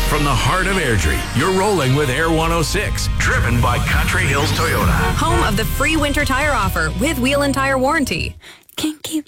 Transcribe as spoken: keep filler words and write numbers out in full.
From the heart of Airdrie, you're rolling with Air one oh six, driven by Country Hills Toyota. Home of the free winter tire offer with wheel and tire warranty. Can't keep